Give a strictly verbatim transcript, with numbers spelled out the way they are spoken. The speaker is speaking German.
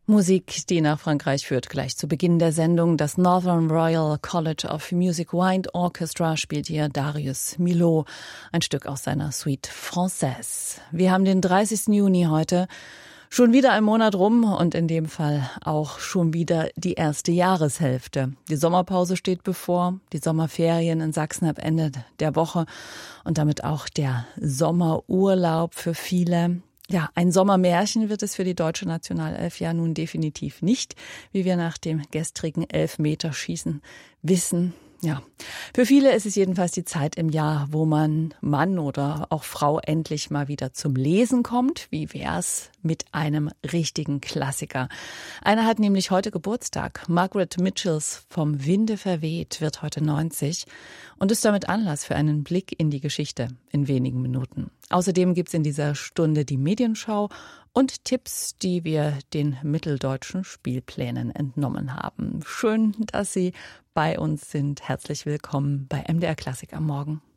Musik, die nach Frankreich führt, gleich zu Beginn der Sendung. Das Northern Royal College of Music Wind Orchestra spielt hier Darius Milhaud, ein Stück aus seiner Suite Française. Wir haben den dreißigsten Juni heute, schon wieder ein Monat rum und in dem Fall auch schon wieder die erste Jahreshälfte. Die Sommerpause steht bevor, die Sommerferien in Sachsen ab Ende der Woche und damit auch der Sommerurlaub für viele. Ja, ein Sommermärchen wird es für die deutsche Nationalelf ja nun definitiv nicht, wie wir nach dem gestrigen Elfmeterschießen wissen. Ja, für viele ist es jedenfalls die Zeit im Jahr, wo man Mann oder auch Frau endlich mal wieder zum Lesen kommt. Wie wär's mit einem richtigen Klassiker? Einer hat nämlich heute Geburtstag. Margaret Mitchells Vom Winde verweht wird heute neunzig und ist damit Anlass für einen Blick in die Geschichte in wenigen Minuten. Außerdem gibt's in dieser Stunde die Medienschau und Tipps, die wir den mitteldeutschen Spielplänen entnommen haben. Schön, dass Sie bei uns sind. Herzlich willkommen bei M D R Klassik am Morgen.